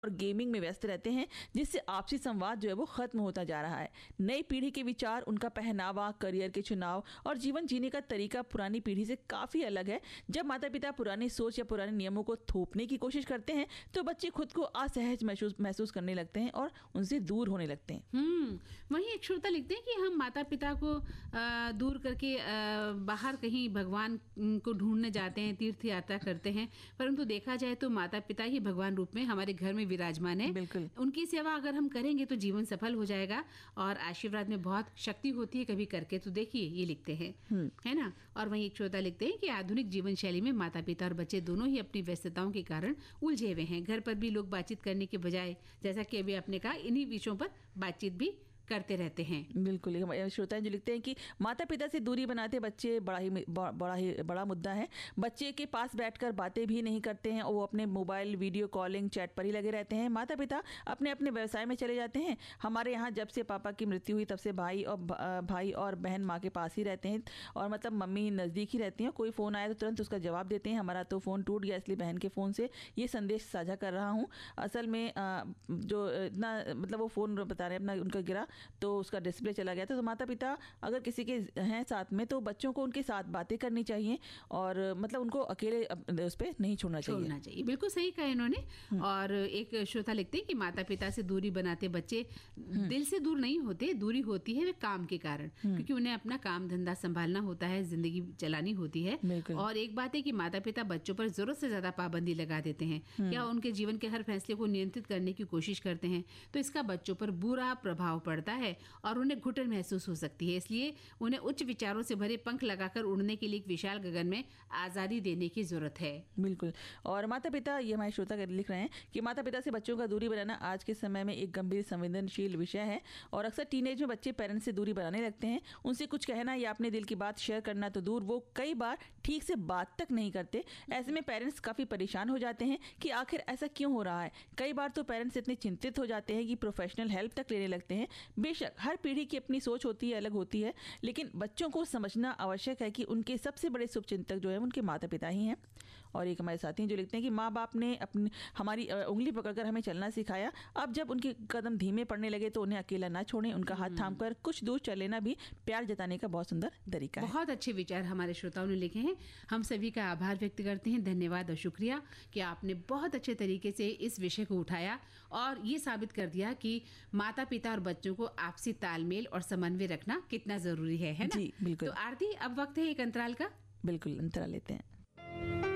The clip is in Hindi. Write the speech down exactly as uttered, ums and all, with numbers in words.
और गेमिंग में व्यस्त रहते हैं, जिससे आपसी संवाद जो है वो खत्म होता जा रहा है। नई पीढ़ी के विचार, उनका पहनावा, करियर के चुनाव और जीवन जीने का तरीका पुरानी पीढ़ी से काफी अलग है। जब माता पिता पुरानी सोच या पुराने नियमों को थोपने की कोशिश करते हैं तो बच्चे खुद को असहज महसूस महसूस करने लगते हैं और उनसे दूर होने लगते हैं। हम्म वहीं एक श्रोता लिखते हैं कि हम माता पिता को आ, दूर करके आ, बाहर कहीं भगवान को ढूंढने जाते हैं, तीर्थ यात्रा करते हैं, परंतु देखा जाए तो माता पिता ही भगवान रूप में हमारे घर में विराजमान है। बिल्कुल। उनकी सेवा अगर हम करेंगे तो जीवन सफल हो जाएगा और आशीर्वाद में बहुत शक्ति होती है। कभी करके तो देखिए, ये लिखते हैं, है ना। और वहीं एक श्रोता लिखते हैं कि आधुनिक जीवन शैली में माता पिता और बच्चे दोनों ही अपनी व्यस्तताओं के कारण उलझे हुए हैं। घर पर भी लोग बातचीत करने के बजाय, जैसा कि अभी आपने कहा, इन्हीं विषयों पर बातचीत भी करते रहते हैं। बिल्कुल। श्रोता जो लिखते हैं कि माता पिता से दूरी बनाते बच्चे बड़ा ही बड़ा ही बड़ा मुद्दा है। बच्चे के पास बैठकर बातें भी नहीं करते हैं और वो अपने मोबाइल, वीडियो कॉलिंग, चैट पर ही लगे रहते हैं। माता पिता अपने अपने व्यवसाय में चले जाते हैं। हमारे यहाँ जब से पापा की मृत्यु हुई तब से भाई और भाई और बहन माँ के पास ही रहते हैं और मतलब मम्मी नज़दीक ही रहती हैं। कोई फ़ोन आया तो तुरंत उसका जवाब देते हैं। हमारा तो फ़ोन टूट गया, इसलिए बहन के फ़ोन से ये संदेश साझा कर रहा हूँ। असल में जो इतना मतलब वो फ़ोन बता रहे हैं अपना, उनका गिरा तो उसका डिस्प्ले चला गया था। तो माता पिता अगर किसी के हैं साथ में तो बच्चों को उनके साथ बातें करनी चाहिए और मतलब उनको अकेले उस पर नहीं छोड़ना चाहिए। छोड़ना चाहिए, बिल्कुल सही कहा इन्होंने। और एक श्रोता लिखते हैं कि माता पिता से दूरी बनाते बच्चे दिल से दूर नहीं होते, दूरी होती है वे काम के कारण, क्योंकि उन्हें अपना काम धंधा संभालना होता है, जिंदगी चलानी होती है। और एक बात है कि माता पिता बच्चों पर जरूरत से ज्यादा पाबंदी लगा देते हैं या उनके जीवन के हर फैसले को नियंत्रित करने की कोशिश करते हैं, तो इसका बच्चों पर बुरा प्रभाव पड़ता है और उन्हें घुटन महसूस हो सकती है। इसलिए उन्हें उच्च विचारों से भरे पंख लगाकर उड़ने के लिए एक विशाल गगन में आजादी देने की जरूरत है। बिल्कुल। और माता पिता, ये हमारे श्रोता लिख रहे हैं कि माता पिता से बच्चों का दूरी बनाना आज के समय में एक गंभीर संवेदनशील विषय है और अक्सर टीनेज में बच्चे पेरेंट्स से दूरी बनाने लगते हैं। उनसे कुछ कहना या अपने दिल की बात शेयर करना तो दूर, वो कई बार ठीक से बात तक नहीं करते। ऐसे में पेरेंट्स काफी परेशान हो जाते हैं कि आखिर ऐसा क्यों हो रहा है। कई बार तो पेरेंट्स इतने चिंतित हो जाते हैं कि प्रोफेशनल हेल्प तक लेने लगते हैं। बेशक हर पीढ़ी की अपनी सोच होती है, अलग होती है, लेकिन बच्चों को समझना आवश्यक है कि उनके सबसे बड़े शुभचिंतक जो है उनके माता पिता ही हैं। और एक हमारे साथी जो लिखते हैं कि माँ बाप ने अपनी हमारी उंगली पकड़कर हमें चलना सिखाया। अब जब उनके कदम धीमे पड़ने लगे तो उन्हें अकेला ना छोड़ें, उनका हाथ थामकर कुछ दूर चल लेना भी प्यार जताने का बहुत सुंदर तरीका है। बहुत अच्छे विचार हमारे श्रोताओं ने लिखे हैं। हम सभी का आभार व्यक्त करते हैं, धन्यवाद और शुक्रिया कि आपने बहुत अच्छे तरीके से इस विषय को उठाया और ये साबित कर दिया कि माता पिता और बच्चों को आपसी तालमेल और समन्वय रखना कितना जरूरी है, है ना? जी बिल्कुल। तो आरती, अब वक्त है एक अंतराल का। बिल्कुल, अंतराल लेते हैं।